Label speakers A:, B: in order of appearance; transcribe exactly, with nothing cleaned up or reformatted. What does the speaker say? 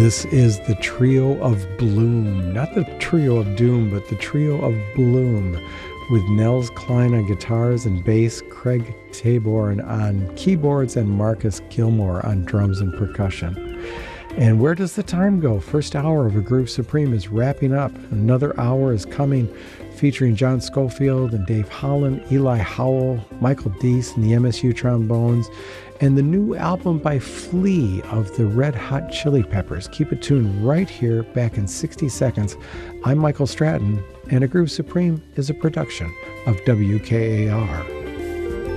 A: This is the Trio of Bloom, not the Trio of Doom, but the Trio of Bloom, with Nels Klein on guitars and bass, Craig Taborn on keyboards, and Marcus Gilmore on drums and percussion. And where does the time go? First hour of A Groove Supreme is wrapping up. Another hour is coming, featuring John Schofield and Dave Holland, Eli Howell, Michael Deese and the M S U Trombones, and the new album by Flea of the Red Hot Chili Peppers. Keep it tuned right here, back in sixty seconds. I'm Michael Stratton, and A Groove Supreme is a production of W K A R.